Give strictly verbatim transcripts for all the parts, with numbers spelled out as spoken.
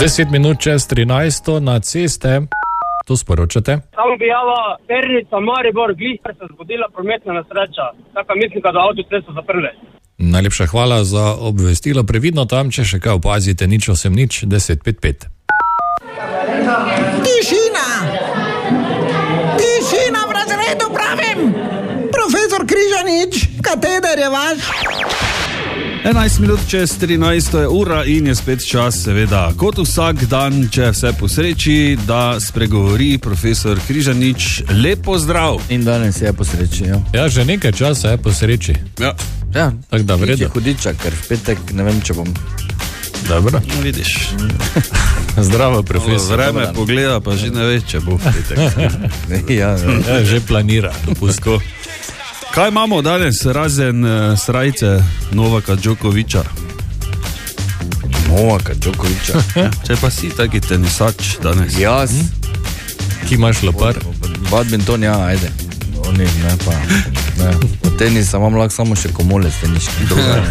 Deset minut čez trinajsto na ceste. To sporočate? Samo objava Pernica Maribor, glih se zgodila prometna nesreča. Taka mislim, da avtocesto zaprli. Najlepša hvala za obvestilo. Previdno tam, če še kaj opazite, nič osem nič, deset pet pet. Tišina! Tišina v razredu pravim! Profesor Križanič, kateder je vaš? enajst minut čez trinajsto je ura in je spet čas, seveda, kot vsak dan, če vse po sreči, da spregovori profesor Križanič. Lep pozdrav. In danes je po sreči, jo. Ja, že nekaj časa je po sreči. Ja. Ja, tako da vredo. Hudiča, ker v petek ne vem, če bom. Dobro. No, vidiš. Zdravo, profesor. Vreme pogleda, pa že ne veš, če bo v petek. ja, ja, že planira. Dopustko. Kaj imamo danes, razen uh, srajce Novaka Djokoviča? Novaka Djokoviča? Če pa si taki tenisač danes. Jaz. Hm? Ki imaš lopar? Badminton, ja, ajde. Oni, ne pa. Ne. Od tenisa imam lahko samo še komolec teniški.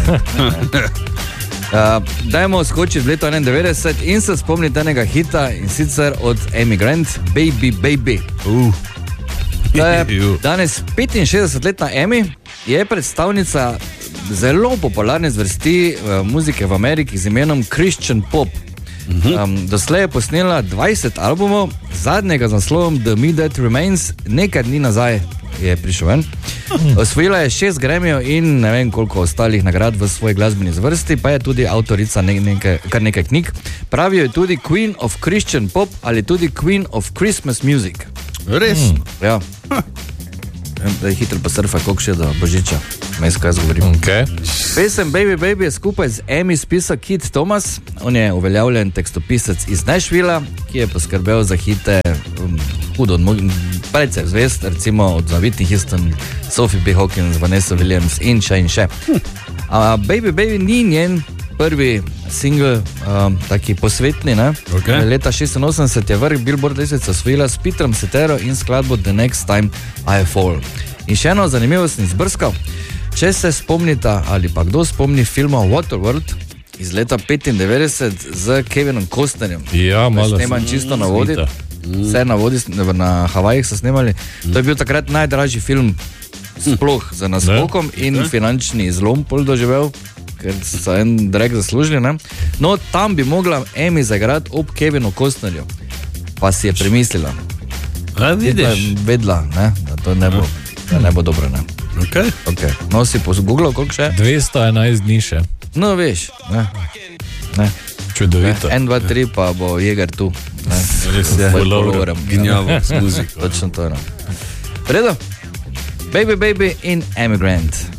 Uh, dajmo skočiti v leto enaindevetdeset in se spomniti enega hita, in sicer od Emigrant, Baby Baby. Uh. Danes petinšestdesetletna Emi je predstavnica zelo popularne zvrsti uh, muzike v Ameriki z imenom Christian Pop. Um, doslej je posnela dvajset albumov, zadnjega z naslovom The Me That Remains nekaj dni nazaj je prišel ven. Osvojila je šest Grammyjev in ne vem koliko ostalih nagrad v svoji glasbeni zvrsti, pa je tudi avtorica ne, nekaj, kar nekaj knjig. Pravijo je tudi Queen of Christian Pop ali tudi Queen of Christmas Music. Res? Mm, ja. Da je hitro pa surfa, koliko še do Božiča. Mes, kaj jaz govorim. Okay. Pesem Baby Baby je skupaj z Emi spisal Kit Thomas. On je uveljavljen tekstopisec iz Nashvilla, ki je poskrbel za hite um, hudo, precej zvest, recimo od Whitney Houston, Sophie B. Hawkins, Vanessa Williams in še in še. A Baby Baby ni njen prvi single, um, taki posvetni, ne? Okay. Leta šestinosemdeset je vrh Billboard lestvice osvojila s Petrom Cetero in skladbo The Next Time I Fall. In še eno zanimivost sem izbrskal. Če se spomnite ali pa kdo spomni filma Waterworld iz leta petindevetdeset z Kevinom Costnerjem. Ja, malo sneman čisto na vodi. Vse na vodi, na Havajih so snemali. To je bil takrat najdražji film sploh za naskokom in finančni zlom pol doživel, ker so en drag zaslužili, ne? No, tam bi mogla Emi zaigrati ob Kevinu Costnerju. Pa si je premislila. A, vidiš? Vedla, ne? Da to ne bo, da ne bo dobro, ne? Okay. Okay. No, si posgooglal, koliko še? dvesto enajst dni še. No, veš, ne? Ne? Čudovito. En, dva, tri pa bo Jeger tu. Res je, ginjavo s muziko. Točno to, ne? Redo? Baby Baby in Emigrant.